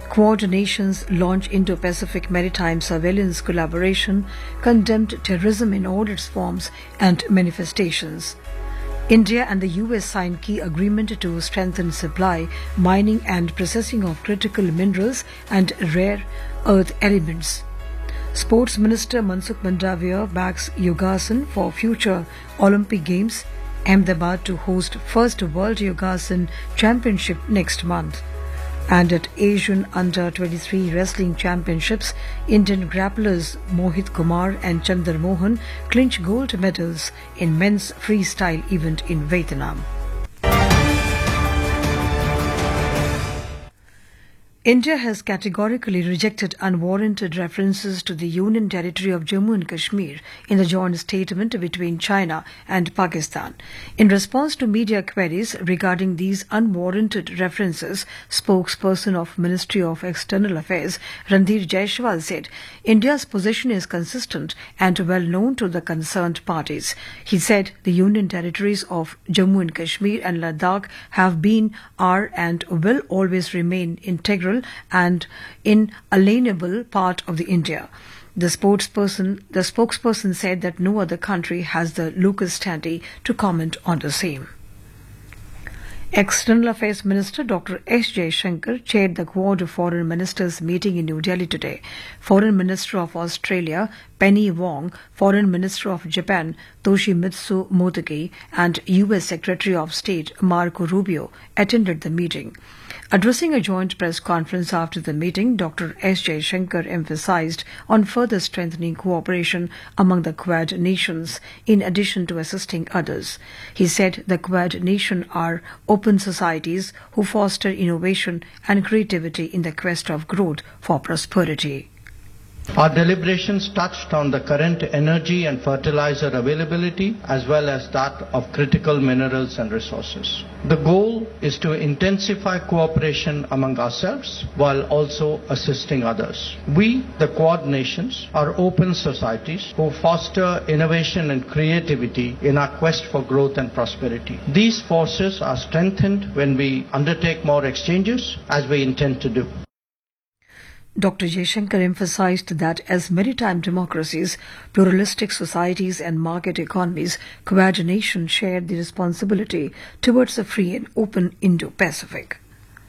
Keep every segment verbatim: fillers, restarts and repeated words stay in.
Quad nations launch Indo-Pacific maritime surveillance collaboration, condemned terrorism in all its forms and manifestations. India and the U S signed key agreement to strengthen supply, mining and processing of critical minerals and rare earth elements. Sports Minister Mansukh Mandaviya backs Yogasan for future Olympic Games. Ahmedabad to host first World Yogasan Championship next month. And at Asian Under twenty-three Wrestling Championships, Indian grapplers Mohit Kumar and Chandar Mohan clinch gold medals in men's freestyle event in Vietnam. India has categorically rejected unwarranted references to the Union territory of Jammu and Kashmir in the joint statement between China and Pakistan. In response to media queries regarding these unwarranted references, spokesperson of Ministry of External Affairs Randhir Jaiswal said, India's position is consistent and well known to the concerned parties. He said the Union territories of Jammu and Kashmir and Ladakh have been, are and will always remain integral and inalienable part of the India. The spokesperson, the spokesperson said that no other country has the locus standi to comment on the same. External Affairs Minister Doctor S. Jaishankar chaired the Quad Foreign Ministers meeting in New Delhi today. Foreign Minister of Australia Penny Wong, Foreign Minister of Japan Toshimitsu Motegi, and U S Secretary of State Marco Rubio attended the meeting. Addressing a joint press conference after the meeting, Doctor S. Jaishankar emphasized on further strengthening cooperation among the Quad nations in addition to assisting others. He said the Quad nations are open societies who foster innovation and creativity in the quest of growth for prosperity. Our deliberations touched on the current energy and fertilizer availability as well as that of critical minerals and resources. The goal is to intensify cooperation among ourselves while also assisting others. We, the Quad nations, are open societies who foster innovation and creativity in our quest for growth and prosperity. These forces are strengthened when we undertake more exchanges, as we intend to do. Doctor Jaishankar emphasized that as maritime democracies, pluralistic societies and market economies, Quad nations share the responsibility towards a free and open Indo-Pacific.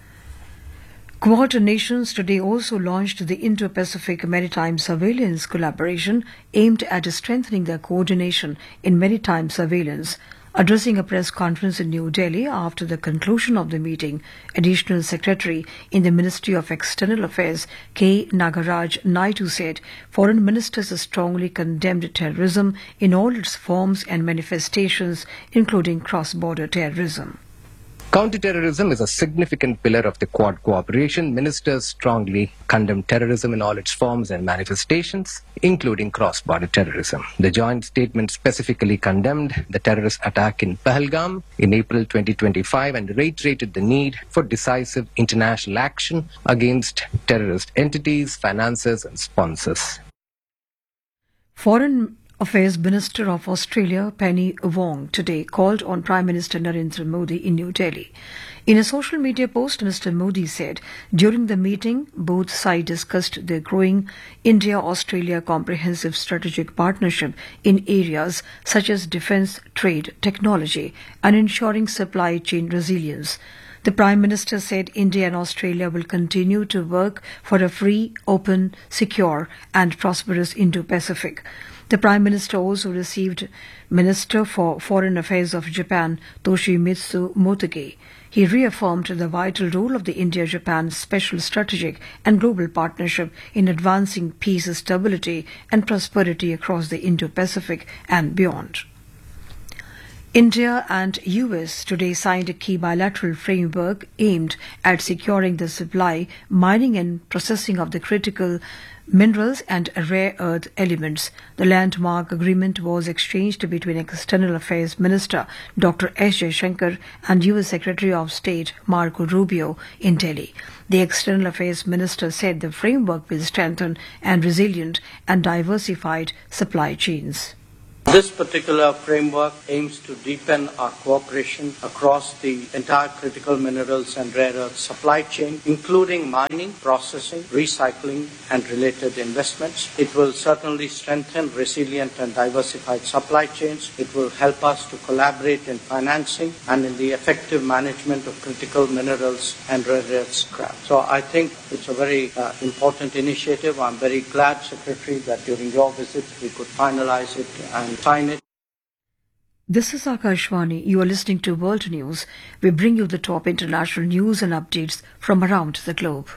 Quad nations today also launched the Indo-Pacific Maritime Surveillance Collaboration aimed at strengthening their coordination in maritime surveillance. Addressing a press conference in New Delhi after the conclusion of the meeting, Additional Secretary in the Ministry of External Affairs K. Nagaraj Naidu said foreign ministers strongly condemned terrorism in all its forms and manifestations, including cross-border terrorism. Counterterrorism is a significant pillar of the Quad cooperation. Ministers strongly condemn terrorism in all its forms and manifestations, including cross-border terrorism. The joint statement specifically condemned the terrorist attack in Pahalgam in April twenty twenty-five and reiterated the need for decisive international action against terrorist entities, financiers and sponsors. Foreign Affairs Minister of Australia Penny Wong today called on Prime Minister Narendra Modi in New Delhi. In a social media post, Mister Modi said during the meeting, both sides discussed the growing India-Australia comprehensive strategic partnership in areas such as defence, trade, technology, and ensuring supply chain resilience. The Prime Minister said India and Australia will continue to work for a free, open, secure, and prosperous Indo-Pacific. The Prime Minister also received Minister for Foreign Affairs of Japan, Toshimitsu Motegi. He reaffirmed the vital role of the India-Japan Special Strategic and Global Partnership in advancing peace, stability, and prosperity across the Indo-Pacific and beyond. India and U S today signed a key bilateral framework aimed at securing the supply, mining and processing of the critical minerals and rare earth elements. The landmark agreement was exchanged between External Affairs Minister Doctor S. Jaishankar and U S Secretary of State Marco Rubio in Delhi. The External Affairs Minister said the framework will strengthen and resilient and diversified supply chains. This particular framework aims to deepen our cooperation across the entire critical minerals and rare earth supply chain, including mining, processing, recycling, and related investments. It will certainly strengthen resilient and diversified supply chains. It will help us to collaborate in financing and in the effective management of critical minerals and rare earth scrap. So I think it's a very uh, important initiative. I'm very glad, Secretary, that during your visit we could finalize it and sign it. This is Akashvani. You are listening to World News. We bring you the top international news and updates from around the globe.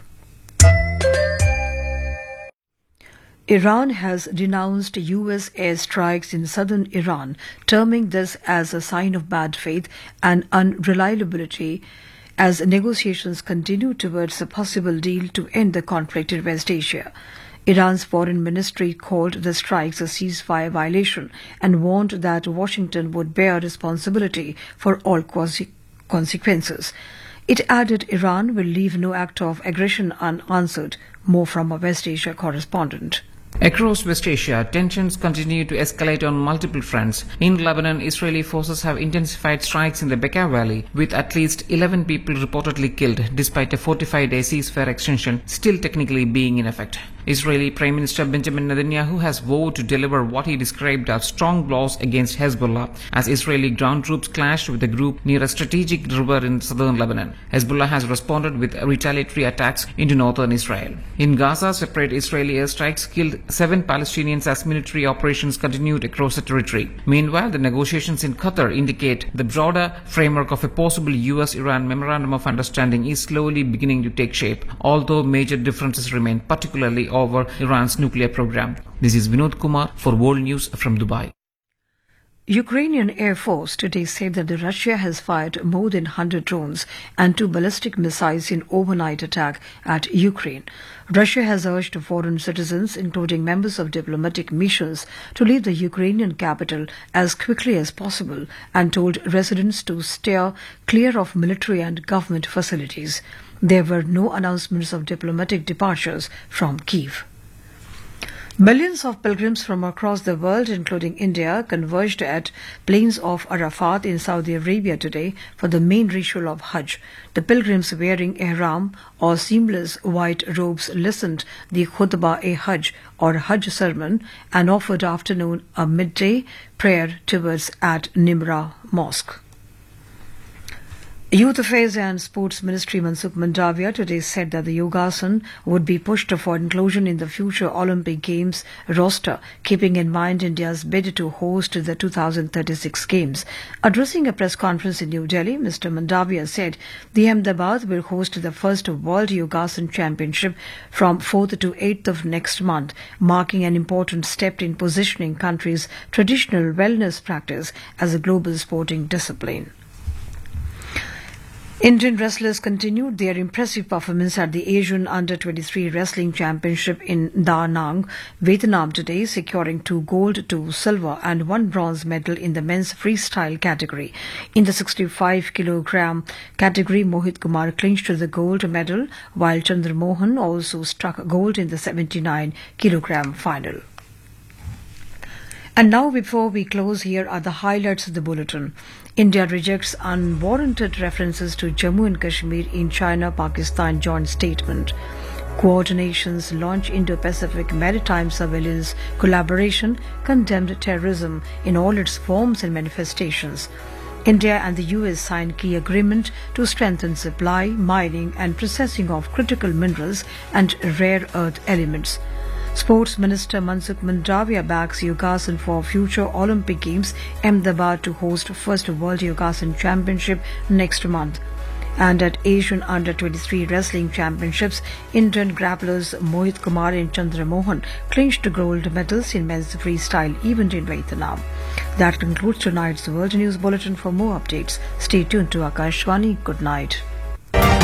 Iran has denounced U S airstrikes in southern Iran, terming this as a sign of bad faith and unreliability as negotiations continue towards a possible deal to end the conflict in West Asia. Iran's foreign ministry called the strikes a ceasefire violation and warned that Washington would bear responsibility for all consequences. It added Iran will leave no act of aggression unanswered. More from a West Asia correspondent. Across West Asia, tensions continue to escalate on multiple fronts. In Lebanon, Israeli forces have intensified strikes in the Bekaa Valley, with at least eleven people reportedly killed, despite a forty-five day ceasefire extension still technically being in effect. Israeli Prime Minister Benjamin Netanyahu has vowed to deliver what he described as strong blows against Hezbollah, as Israeli ground troops clashed with the group near a strategic river in southern Lebanon. Hezbollah has responded with retaliatory attacks into northern Israel. In Gaza, separate Israeli airstrikes killed seven Palestinians as military operations continued across the territory. Meanwhile, the negotiations in Qatar indicate the broader framework of a possible U S Iran Memorandum of Understanding is slowly beginning to take shape, although major differences remain, particularly over Iran's nuclear program. This is Vinod Kumar for World News from Dubai. Ukrainian Air Force today said that the Russia has fired more than one hundred drones and two ballistic missiles in overnight attack at Ukraine. Russia has urged foreign citizens, including members of diplomatic missions, to leave the Ukrainian capital as quickly as possible and told residents to steer clear of military and government facilities. There were no announcements of diplomatic departures from Kyiv. Millions of pilgrims from across the world, including India, converged at plains of Arafat in Saudi Arabia today for the main ritual of Hajj. The pilgrims wearing ihram or seamless white robes listened the khutbah-e-Hajj or Hajj sermon and offered afternoon a midday prayer towards at Nimra Mosque. Youth Affairs and Sports Ministry Mansukh Mandavia today said that the Yogasan would be pushed for inclusion in the future Olympic Games roster, keeping in mind India's bid to host the two thousand thirty-six Games. Addressing a press conference in New Delhi, Mister Mandavia said the Ahmedabad will host the first World Yogasan Championship from fourth to eighth of next month, marking an important step in positioning country's traditional wellness practice as a global sporting discipline. Indian wrestlers continued their impressive performance at the Asian Under twenty-three Wrestling Championship in Da Nang, Vietnam today, securing two gold, two silver and one bronze medal in the men's freestyle category. In the sixty-five kilogram category, Mohit Kumar clinched the gold medal, while Chandra Mohan also struck gold in the seventy-nine kilogram final. And now, before we close, here are the highlights of the bulletin. India rejects unwarranted references to Jammu and Kashmir in China-Pakistan joint statement. Quad nations launch Indo-Pacific maritime surveillance collaboration, condemned terrorism in all its forms and manifestations. India and the U S signed key agreement to strengthen supply, mining and processing of critical minerals and rare earth elements. Sports Minister Mansukh Mandavia backs Yogasan for future Olympic Games, Ahmedabad to host first World Yogasan Championship next month. And at Asian Under twenty-three Wrestling Championships, Indian grapplers Mohit Kumar and Chandra Mohan clinched gold medals in men's freestyle event in Vietnam. That concludes tonight's World News Bulletin. For more updates, stay tuned to Akashvani. Good night.